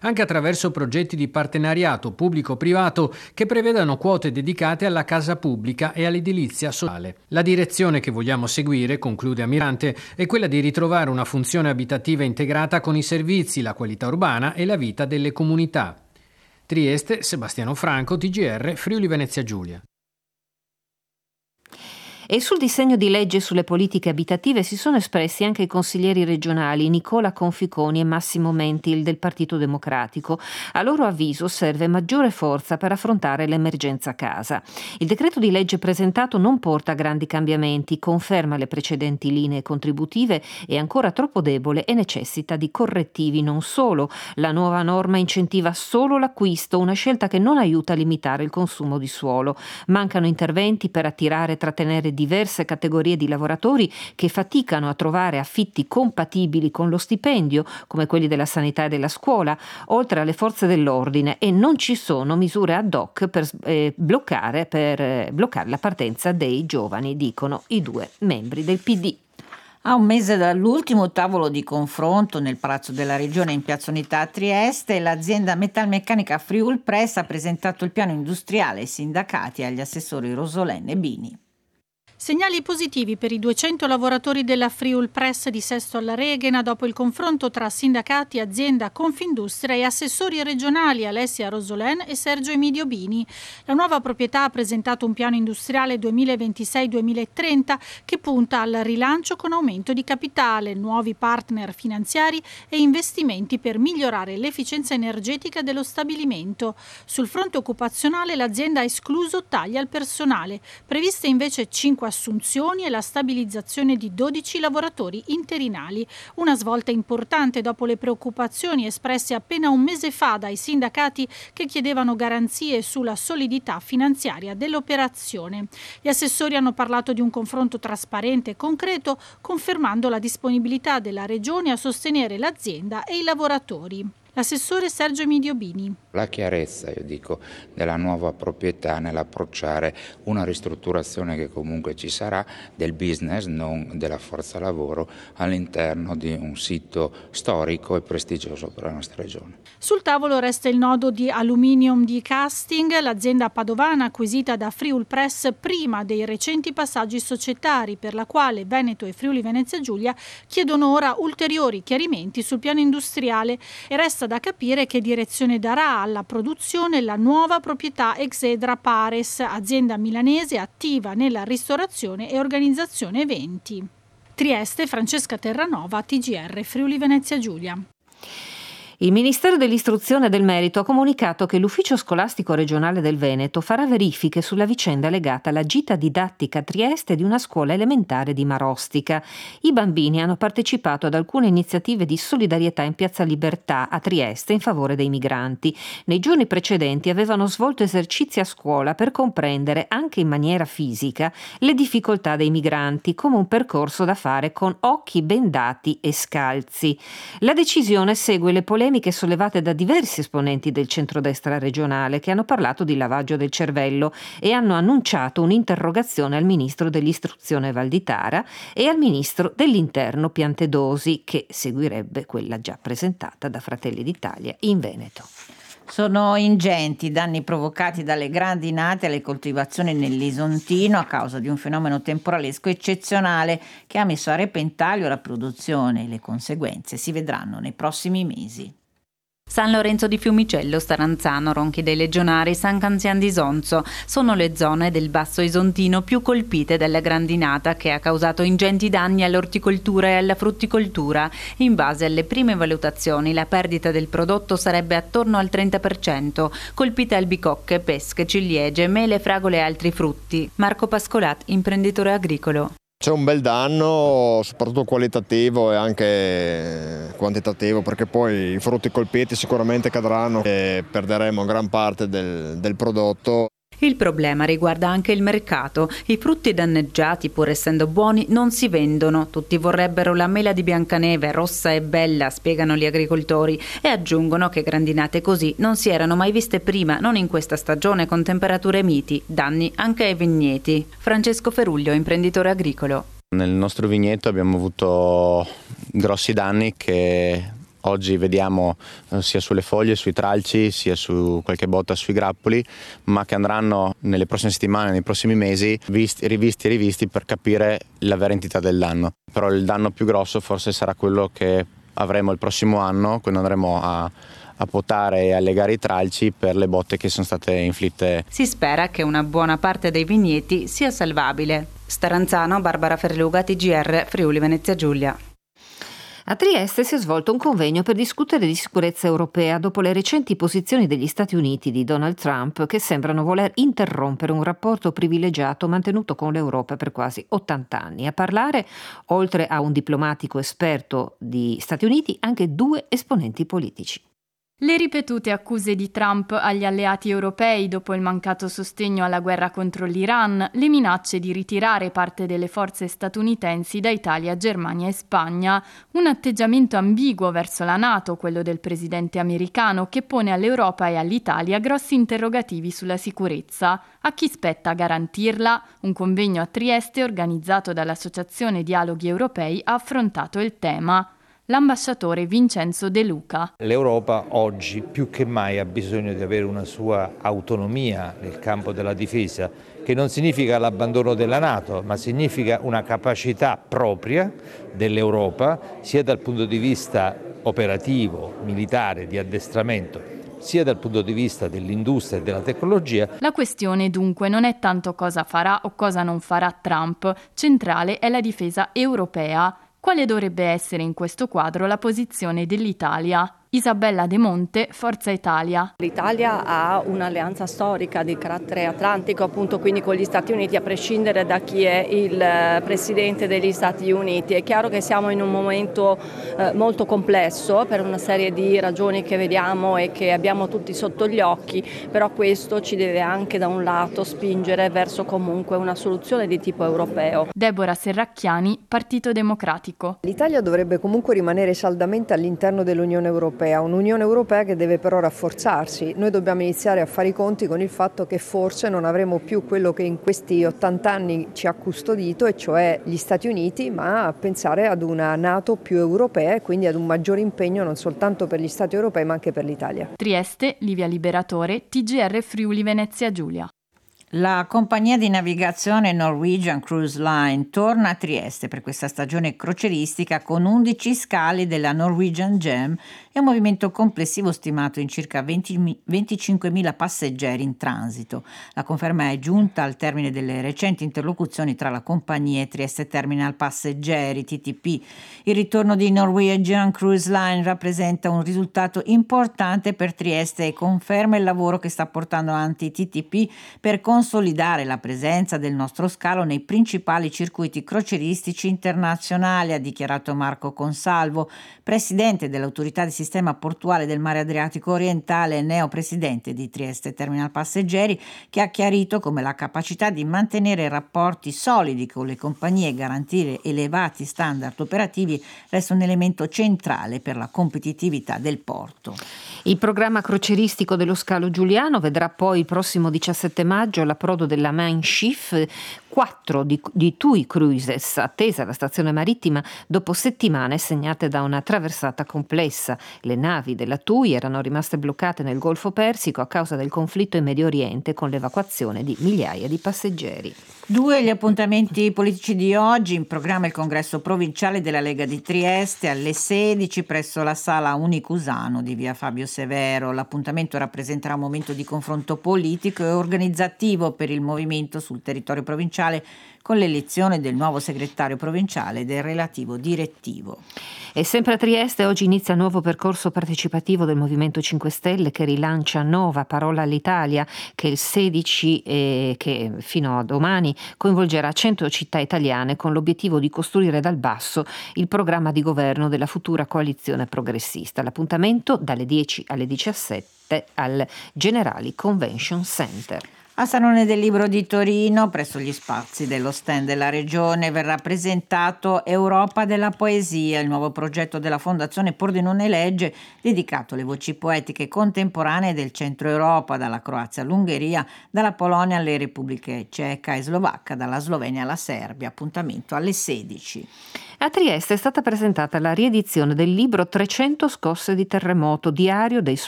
anche attraverso progetti di partenariato pubblico-privato che prevedano quote dedicate alla casa pubblica e all'edilizia sociale. La direzione che vogliamo seguire, conclude Amirante, è quella di ritrovare una funzione abitativa integrata con i servizi, la qualità urbana e la vita delle comunità. Trieste, Sebastiano Franco, TGR, Friuli Venezia Giulia. E sul disegno di legge sulle politiche abitative si sono espressi anche i consiglieri regionali Nicola Conficoni e Massimo Mentil del Partito Democratico. A loro avviso serve maggiore forza per affrontare l'emergenza casa. Il decreto di legge presentato non porta grandi cambiamenti, conferma le precedenti linee contributive, è ancora troppo debole e necessita di correttivi. Non solo, la nuova norma incentiva solo l'acquisto, una scelta che non aiuta a limitare il consumo di suolo. Mancano interventi per attirare e trattenere diverse categorie di lavoratori che faticano a trovare affitti compatibili con lo stipendio, come quelli della sanità e della scuola, oltre alle forze dell'ordine, e non ci sono misure ad hoc per bloccare la partenza dei giovani, dicono i due membri del PD. A un mese dall'ultimo tavolo di confronto nel Palazzo della Regione in Piazza Unità a Trieste, l'azienda metalmeccanica Friulpress ha presentato il piano industriale ai sindacati e agli assessori Rosolén e Bini. Segnali positivi per i 200 lavoratori della Friulpress di Sesto alla Reghena dopo il confronto tra sindacati, azienda, Confindustria e assessori regionali Alessia Rosolén e Sergio Emidio Bini. La nuova proprietà ha presentato un piano industriale 2026-2030 che punta al rilancio con aumento di capitale, nuovi partner finanziari e investimenti per migliorare l'efficienza energetica dello stabilimento. Sul fronte occupazionale l'azienda ha escluso tagli al personale, previste invece 5 assunzioni e la stabilizzazione di 12 lavoratori interinali. Una svolta importante dopo le preoccupazioni espresse appena un mese fa dai sindacati che chiedevano garanzie sulla solidità finanziaria dell'operazione. Gli assessori hanno parlato di un confronto trasparente e concreto, confermando la disponibilità della Regione a sostenere l'azienda e i lavoratori. L'assessore Sergio Emidio Bini. La chiarezza, io dico, della nuova proprietà nell'approcciare una ristrutturazione che comunque ci sarà del business, non della forza lavoro, all'interno di un sito storico e prestigioso per la nostra regione. Sul tavolo resta il nodo di Aluminium di Casting, l'azienda padovana acquisita da Friulpress prima dei recenti passaggi societari, per la quale Veneto e Friuli Venezia Giulia chiedono ora ulteriori chiarimenti sul piano industriale e resta da capire che direzione darà alla produzione la nuova proprietà Exedra Pares, azienda milanese attiva nella ristorazione e organizzazione eventi. Trieste, Francesca Terranova, TGR, Friuli Venezia Giulia. Il Ministero dell'Istruzione e del Merito ha comunicato che l'Ufficio Scolastico Regionale del Veneto farà verifiche sulla vicenda legata alla gita didattica a Trieste di una scuola elementare di Marostica. I bambini hanno partecipato ad alcune iniziative di solidarietà in Piazza Libertà a Trieste in favore dei migranti. Nei giorni precedenti avevano svolto esercizi a scuola per comprendere anche in maniera fisica le difficoltà dei migranti, come un percorso da fare con occhi bendati e scalzi. La decisione segue le polemiche sollevate da diversi esponenti del centrodestra regionale che hanno parlato di lavaggio del cervello e hanno annunciato un'interrogazione al ministro dell'istruzione Valditara e al ministro dell'interno Piantedosi, che seguirebbe quella già presentata da Fratelli d'Italia in Veneto. Sono ingenti i danni provocati dalle grandinate alle coltivazioni nell'Isontino a causa di un fenomeno temporalesco eccezionale che ha messo a repentaglio la produzione e le conseguenze si vedranno nei prossimi mesi. San Lorenzo di Fiumicello, Staranzano, Ronchi dei Legionari, San Canzian di Sonzo sono le zone del Basso Isontino più colpite dalla grandinata che ha causato ingenti danni all'orticoltura e alla frutticoltura. In base alle prime valutazioni la perdita del prodotto sarebbe attorno al 30%, colpite albicocche, pesche, ciliegie, mele, fragole e altri frutti. Marco Pascolat, imprenditore agricolo. C'è un bel danno, soprattutto qualitativo e anche quantitativo, perché poi i frutti colpiti sicuramente cadranno e perderemo gran parte del prodotto. Il problema riguarda anche il mercato. I frutti danneggiati, pur essendo buoni, non si vendono. Tutti vorrebbero la mela di Biancaneve, rossa e bella, spiegano gli agricoltori, e aggiungono che grandinate così non si erano mai viste prima, non in questa stagione con temperature miti, danni anche ai vigneti. Francesco Feruglio, imprenditore agricolo. Nel nostro vigneto abbiamo avuto grossi danni che oggi vediamo sia sulle foglie, sui tralci, sia su qualche botta sui grappoli, ma che andranno nelle prossime settimane, nei prossimi mesi, rivisti per capire la vera entità del danno. Però il danno più grosso forse sarà quello che avremo il prossimo anno, quando andremo a potare e a legare i tralci per le botte che sono state inflitte. Si spera che una buona parte dei vigneti sia salvabile. Staranzano, Barbara Ferluga, TGR, Friuli Venezia Giulia. A Trieste si è svolto un convegno per discutere di sicurezza europea dopo le recenti posizioni degli Stati Uniti di Donald Trump, che sembrano voler interrompere un rapporto privilegiato mantenuto con l'Europa per quasi 80 anni. A parlare, oltre a un diplomatico esperto di Stati Uniti, anche 2 esponenti politici. Le ripetute accuse di Trump agli alleati europei dopo il mancato sostegno alla guerra contro l'Iran, le minacce di ritirare parte delle forze statunitensi da Italia, Germania e Spagna, un atteggiamento ambiguo verso la NATO, quello del presidente americano, che pone all'Europa e all'Italia grossi interrogativi sulla sicurezza. A chi spetta garantirla? Un convegno a Trieste organizzato dall'Associazione Dialoghi Europei ha affrontato il tema. L'ambasciatore Vincenzo De Luca. L'Europa oggi più che mai ha bisogno di avere una sua autonomia nel campo della difesa, che non significa l'abbandono della NATO, ma significa una capacità propria dell'Europa, sia dal punto di vista operativo, militare, di addestramento, sia dal punto di vista dell'industria e della tecnologia. La questione dunque non è tanto cosa farà o cosa non farà Trump, centrale è la difesa europea. Quale dovrebbe essere in questo quadro la posizione dell'Italia? Isabella De Monte, Forza Italia. L'Italia ha un'alleanza storica di carattere atlantico, appunto quindi con gli Stati Uniti, a prescindere da chi è il presidente degli Stati Uniti. È chiaro che siamo in un momento molto complesso per una serie di ragioni che vediamo e che abbiamo tutti sotto gli occhi, però questo ci deve anche da un lato spingere verso comunque una soluzione di tipo europeo. Deborah Serracchiani, Partito Democratico. L'Italia dovrebbe comunque rimanere saldamente all'interno dell'Unione Europea. Un'Unione Europea che deve però rafforzarsi. Noi dobbiamo iniziare a fare i conti con il fatto che forse non avremo più quello che in questi 80 anni ci ha custodito, e cioè gli Stati Uniti, ma a pensare ad una NATO più europea e quindi ad un maggiore impegno non soltanto per gli Stati europei ma anche per l'Italia. Trieste, Livia Liberatore, TGR Friuli Venezia Giulia. La compagnia di navigazione Norwegian Cruise Line torna a Trieste per questa stagione crocieristica con 11 scali della Norwegian Gem e un movimento complessivo stimato in circa 25.000 passeggeri in transito. La conferma è giunta al termine delle recenti interlocuzioni tra la compagnia e Trieste Terminal Passeggeri, TTP. Il ritorno di Norwegian Cruise Line rappresenta un risultato importante per Trieste e conferma il lavoro che sta portando avanti TTP per consolidare la presenza del nostro scalo nei principali circuiti crocieristici internazionali, ha dichiarato Marco Consalvo, presidente dell'autorità di sistema portuale del Mare Adriatico Orientale e neopresidente di Trieste Terminal Passeggeri, che ha chiarito come la capacità di mantenere rapporti solidi con le compagnie e garantire elevati standard operativi resta un elemento centrale per la competitività del porto. Il programma crocieristico dello scalo Giuliano vedrà poi il prossimo 17 maggio l'approdo della Mein Schiff, 4 di TUI Cruises, attesa alla stazione marittima dopo settimane segnate da una traversata complessa. Le navi della TUI erano rimaste bloccate nel Golfo Persico a causa del conflitto in Medio Oriente, con l'evacuazione di migliaia di passeggeri. 2 gli appuntamenti politici di oggi. In programma il congresso provinciale della Lega di Trieste alle 16 presso la sala Unicusano di via Fabio Severo. L'appuntamento rappresenterà un momento di confronto politico e organizzativo per il movimento sul territorio provinciale, con l'elezione del nuovo segretario provinciale e del relativo direttivo. E sempre a Trieste oggi inizia il nuovo percorso partecipativo del Movimento 5 Stelle, che rilancia Nova Parola all'Italia, che il 16 e che fino a domani coinvolgerà 100 città italiane, con l'obiettivo di costruire dal basso il programma di governo della futura coalizione progressista. L'appuntamento dalle 10 alle 17 al Generali Convention Center. Al Salone del Libro di Torino, presso gli spazi dello stand della Regione, verrà presentato Europa della Poesia, il nuovo progetto della Fondazione Pordenone Legge, dedicato alle voci poetiche contemporanee del centro Europa, dalla Croazia all'Ungheria, dalla Polonia alle Repubbliche Ceca e Slovacca, dalla Slovenia alla Serbia. Appuntamento alle 16. A Trieste è stata presentata la riedizione del libro 300 scosse di terremoto, diario dei